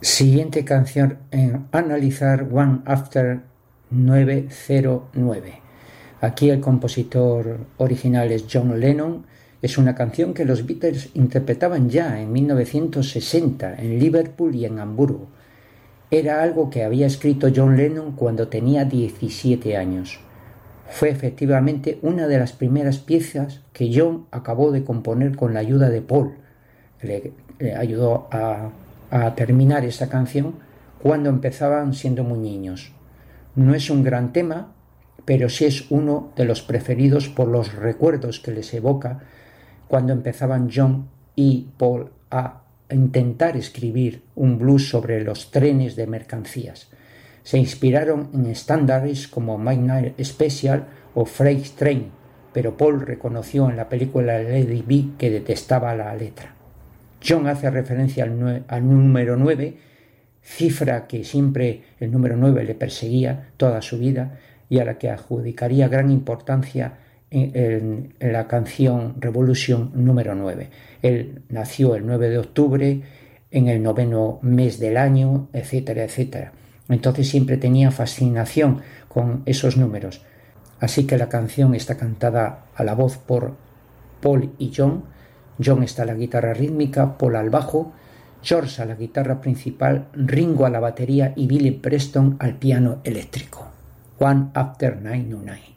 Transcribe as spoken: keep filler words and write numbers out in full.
Siguiente canción en analizar, One After nueve cero nueve. Aquí el compositor original es John Lennon. Es una canción que los Beatles interpretaban ya en mil novecientos sesenta en Liverpool y en Hamburgo. Era algo que había escrito John Lennon cuando tenía diecisiete años. Fue efectivamente una de las primeras piezas que John acabó de componer con la ayuda de Paul. Le, le ayudó a, a terminar esa canción cuando empezaban siendo muy niños. No es un gran tema, pero sí es uno de los preferidos por los recuerdos que les evoca cuando empezaban John y Paul a intentar escribir un blues sobre los trenes de mercancías. Se inspiraron en estándares como Midnight Special o Freight Train, pero Paul reconoció en la película Lady B que detestaba la letra. John hace referencia al, nue- al número nueve, cifra que siempre el número nueve le perseguía toda su vida y a la que adjudicaría gran importancia en, en, en la canción Revolution número nueve. Él nació el nueve de octubre, en el noveno mes del año, etcétera, etcétera. Entonces siempre tenía fascinación con esos números. Así que la canción está cantada a la voz por Paul y John. John está a la guitarra rítmica, Paul al bajo, George a la guitarra principal, Ringo a la batería y Billy Preston al piano eléctrico. One After nueve cero nueve.